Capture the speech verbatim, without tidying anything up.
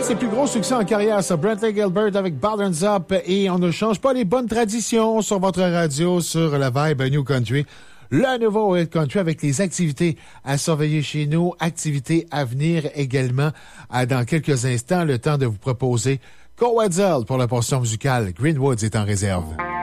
ses plus gros succès en carrière, ça. Brantley Gilbert avec Balance Up. Et on ne change pas les bonnes traditions sur votre radio, sur la Vibe New Country. Le nouveau Hit Country avec les activités à surveiller chez nous, activités à venir également. Dans quelques instants, le temps de vous proposer Cowadzell pour la portion musicale. Greenwoods est en réserve.